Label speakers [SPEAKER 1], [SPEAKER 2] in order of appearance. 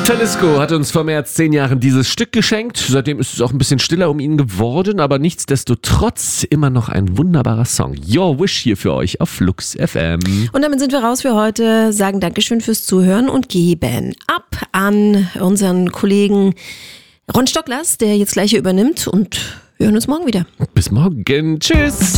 [SPEAKER 1] Talisko hat uns vor mehr als 10 Jahren dieses Stück geschenkt. Seitdem ist es auch ein bisschen stiller um ihn geworden, aber nichtsdestotrotz immer noch ein wunderbarer Song. Your Wish hier für euch auf Flux FM.
[SPEAKER 2] Und damit sind wir raus für heute, sagen Dankeschön fürs Zuhören und geben ab an unseren Kollegen Ron Stocklers, der jetzt gleich hier übernimmt, und wir hören uns morgen wieder.
[SPEAKER 1] Bis morgen. Tschüss.